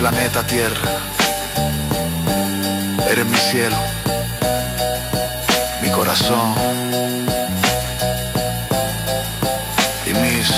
Planeta Tierra, eres mi cielo, mi corazón y mis...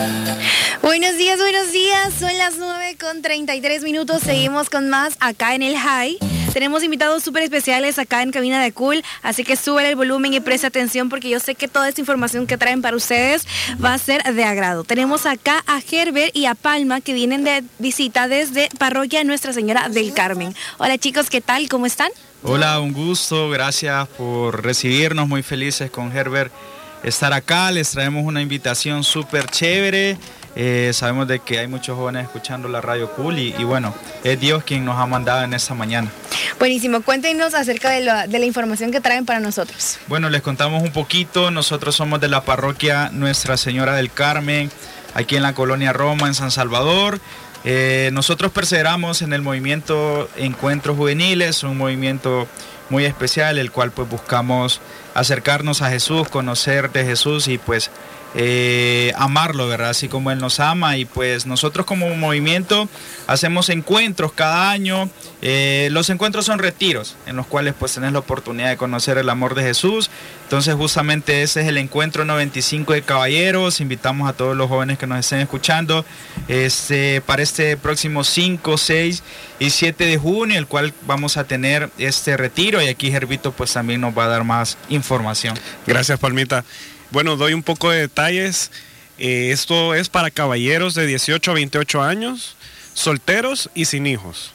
Buenos días, son las 9:33. Seguimos con más acá en el High. Tenemos invitados súper especiales acá en Cabina de Cool, así que sube el volumen y presta atención porque yo sé que toda esta información que traen para ustedes va a ser de agrado. Tenemos acá a Herbert y a Palma que vienen de visita desde Parroquia Nuestra Señora del Carmen. Hola chicos, ¿qué tal? ¿Cómo están? Hola, un gusto, gracias por recibirnos, muy felices con Herbert estar acá. Les traemos una invitación súper chévere. Sabemos de que hay muchos jóvenes escuchando la Radio Cool y bueno, es Dios quien nos ha mandado en esta mañana. Buenísimo, cuéntenos acerca de la información que traen para nosotros. Bueno, les contamos un poquito. Nosotros somos de la Parroquia Nuestra Señora del Carmen, aquí en la Colonia Roma, en San Salvador. Nosotros perseveramos en el movimiento Encuentros Juveniles, un movimiento muy especial, el cual pues buscamos acercarnos a Jesús, conocer de Jesús y pues amarlo, ¿verdad? Así como Él nos ama. Y pues nosotros como movimiento hacemos encuentros cada año. Los encuentros son retiros en los cuales pues tenés la oportunidad de conocer el amor de Jesús. Entonces justamente ese es el encuentro 95 de caballeros. Invitamos a todos los jóvenes que nos estén escuchando para este próximo 5, 6 y 7 de junio, el cual vamos a tener este retiro, y aquí Gerbito pues también nos va a dar más información. Gracias, Palmita. Bueno, doy un poco de detalles. Esto es para caballeros de 18 a 28 años, solteros y sin hijos.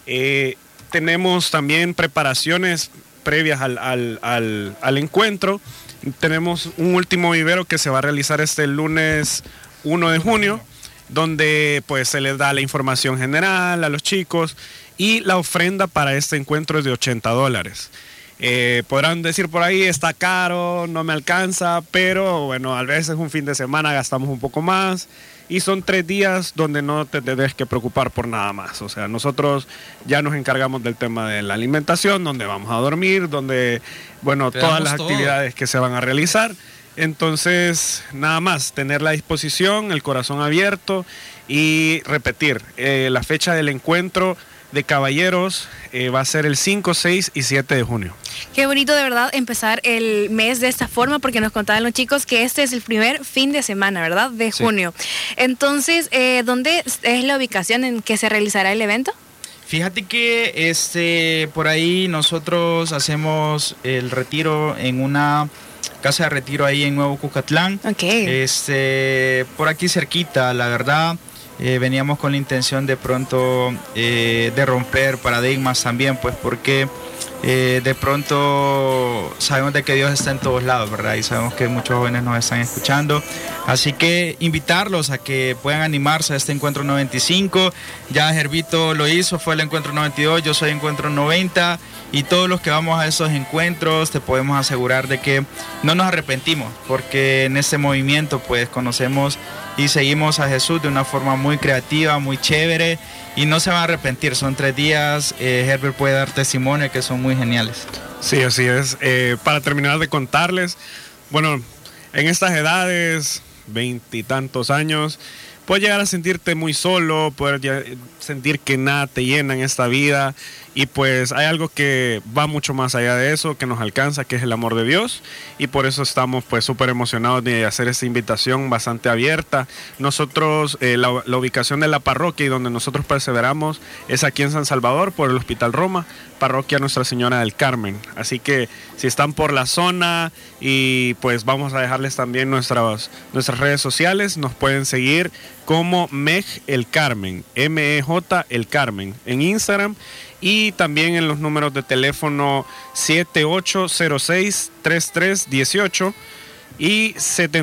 Tenemos también preparaciones previas al encuentro. Tenemos un último vivero que se va a realizar este lunes 1 de junio, donde pues se les da la información general a los chicos, y la ofrenda para este encuentro es de $80. Podrán decir por ahí, está caro, no me alcanza, pero bueno, a veces un fin de semana gastamos un poco más, y son 3 días donde no te debes que preocupar por nada más. O sea, nosotros ya nos encargamos del tema de la alimentación, donde vamos a dormir, donde, bueno, todas las actividades que se van a realizar. Entonces, nada más, tener la disposición, el corazón abierto y repetir, la fecha del encuentro de caballeros va a ser el 5, 6 y 7 de junio. Qué bonito de verdad empezar el mes de esta forma, porque nos contaban los chicos que este es el primer fin de semana, ¿verdad? De junio. Entonces, ¿dónde es la ubicación en que se realizará el evento? Fíjate que por ahí nosotros hacemos el retiro en una casa de retiro ahí en Nuevo Cucatlán. Okay. Por aquí cerquita, la verdad. Veníamos con la intención de pronto de romper paradigmas también, pues porque de pronto sabemos de que Dios está en todos lados, ¿verdad? Y sabemos que muchos jóvenes nos están escuchando. Así que invitarlos a que puedan animarse a este encuentro 95. Ya Gerbito lo hizo, fue el encuentro 92, yo soy encuentro 90. Y todos los que vamos a esos encuentros te podemos asegurar de que no nos arrepentimos, porque en este movimiento pues conocemos y seguimos a Jesús de una forma muy creativa, muy chévere, y no se van a arrepentir. Son 3 días, Herbert puede dar testimonio que son muy geniales. Sí, así es. Para terminar de contarles, bueno, en estas edades, 20 y tantos años, puedes llegar a sentirte muy solo, poder sentir que nada te llena en esta vida, y pues hay algo que va mucho más allá de eso, que nos alcanza, que es el amor de Dios, y por eso estamos pues súper emocionados de hacer esta invitación bastante abierta. Nosotros, la ubicación de la parroquia y donde nosotros perseveramos es aquí en San Salvador, por el Hospital Roma, Parroquia Nuestra Señora del Carmen. Así que si están por la zona, y pues vamos a dejarles también nuestras redes sociales, nos pueden seguir como MEJ El Carmen, MEJ El Carmen, en Instagram, y también en los números de teléfono 7806-3318 y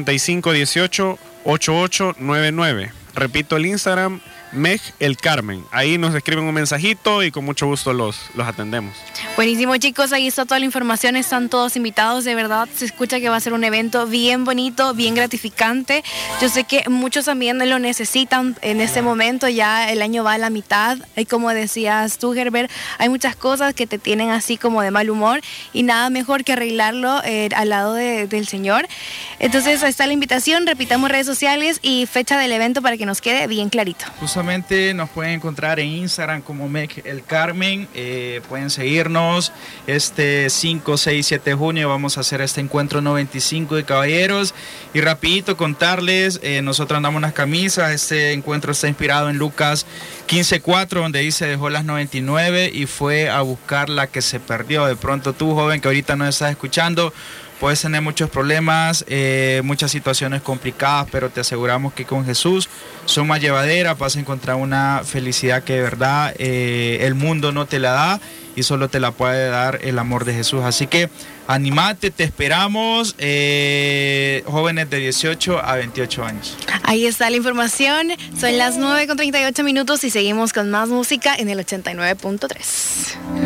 7518-8899. Repito el Instagram, MEJ El Carmen. Ahí nos escriben un mensajito y con mucho gusto los atendemos. Buenísimo, chicos, ahí está toda la información, están todos invitados, de verdad se escucha que va a ser un evento bien bonito, bien gratificante. Yo sé que muchos también lo necesitan en este momento, ya el año va a la mitad, y como decías tú, Herbert, hay muchas cosas que te tienen así como de mal humor, y nada mejor que arreglarlo al lado del Señor. Entonces ahí está la invitación, repitamos redes sociales y fecha del evento para que nos quede bien clarito. lastimosamente nos pueden encontrar en Instagram como MEC El Carmen. Pueden seguirnos. Este 5, 6, 7 de junio vamos a hacer este encuentro 95 de caballeros. Y rapidito contarles, nosotros andamos unas camisas. Este encuentro está inspirado en Lucas 15:4, donde dice: dejó las 99 y fue a buscar la que se perdió. De pronto tú, joven, que ahorita nos estás escuchando, puedes tener muchos problemas, muchas situaciones complicadas, pero te aseguramos que con Jesús son más llevaderas. Vas a encontrar una felicidad que de verdad el mundo no te la da y solo te la puede dar el amor de Jesús. Así que animate, te esperamos, jóvenes de 18 a 28 años. Ahí está la información. Son las 9:38 y seguimos con más música en el 89.3.